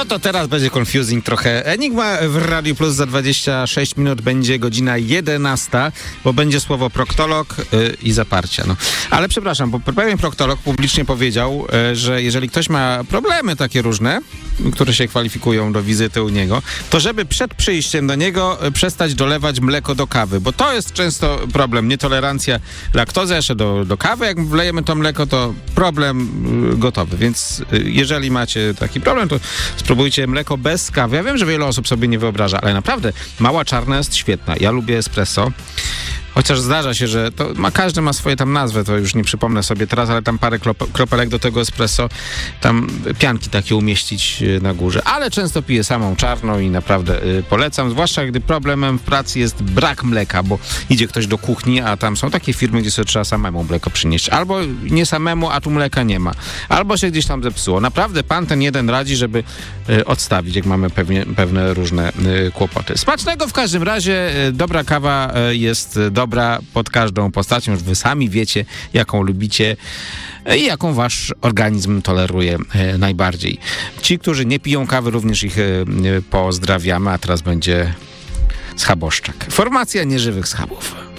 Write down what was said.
No to teraz będzie confusing trochę. Enigma w Radiu Plus za 26 minut będzie godzina 11, bo będzie słowo proktolog i zaparcia. No. Ale przepraszam, bo pewien proktolog publicznie powiedział, że jeżeli ktoś ma problemy takie różne, które się kwalifikują do wizyty u niego, to żeby przed przyjściem do niego przestać dolewać mleko do kawy, bo to jest często problem, nietolerancja laktozy, jeszcze do kawy, jak wlejemy to mleko, to problem gotowy, więc jeżeli macie taki problem, to spróbujcie mleko bez kawy. Ja wiem, że wiele osób sobie nie wyobraża, ale naprawdę mała czarna jest świetna. Ja lubię espresso. Chociaż zdarza się, że to każdy ma swoje tam nazwy, to już nie przypomnę sobie teraz, ale tam parę kropelek do tego espresso, tam pianki takie umieścić na górze. Ale często piję samą czarną i naprawdę polecam, zwłaszcza gdy problemem w pracy jest brak mleka, bo idzie ktoś do kuchni, a tam są takie firmy, gdzie sobie trzeba samemu mleko przynieść. Albo nie samemu, a tu mleka nie ma. Albo się gdzieś tam zepsuło. Naprawdę pan ten jeden radzi, żeby odstawić, jak mamy pewne różne kłopoty. Smacznego w każdym razie. Dobra kawa jest dobra pod każdą postacią, już wy sami wiecie, jaką lubicie i jaką wasz organizm toleruje najbardziej. Ci, którzy nie piją kawy, również ich pozdrawiamy, a teraz będzie schaboszczak. Formacja nieżywych schabów.